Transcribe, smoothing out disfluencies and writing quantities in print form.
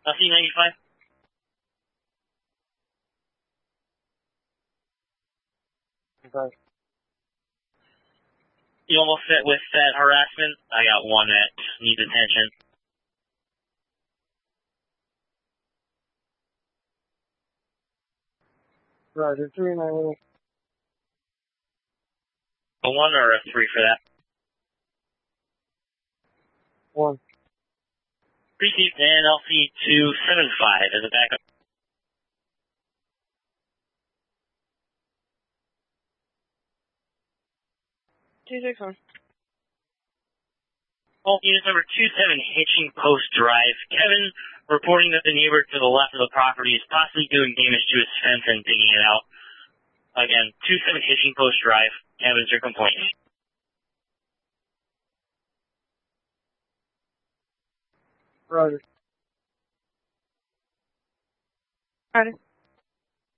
C95. Okay. You almost fit with that harassment? I got one that needs attention. Roger, 391. A 1 or a 3 for that? 1. Received, and LC 275 as a backup. Unit number 27, Hitching Post Drive. Kevin reporting that the neighbor to the left of the property is possibly doing damage to his fence and digging it out. Again, 27 Hitching Post Drive. Kevin's your complaint. Roger. Roger.